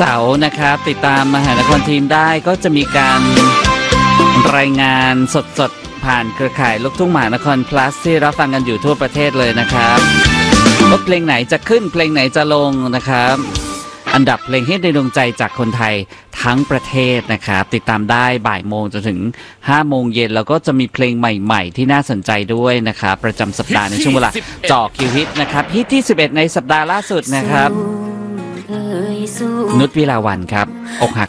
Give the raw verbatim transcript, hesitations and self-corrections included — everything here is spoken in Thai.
เสาร์นะครับติดตามมหานครทีมได้ก็จะมีการรายงานสดๆผ่านเครือข่ายลูกทุ่งมหานคร plus ที่รับฟังกันอยู่ทั่วประเทศเลยนะครับว่าเพลงไหนจะขึ้นเพลงไหนจะลงนะครับอันดับเพลงฮิตในดวงใจจากคนไทยทั้งประเทศนะครับติดตามได้บ่ายโมงจนถึงห้าโมงเย็นแล้วก็จะมีเพลงใหม่ๆที่น่าสนใจด้วยนะครับประจำสัปดาห์ในช่วงเวลาจ่อคิวฮิตนะครับฮิตที่สิบเอ็ดในสัปดาห์ล่าสุดนะครับนุชวิลาวันครับอกหัก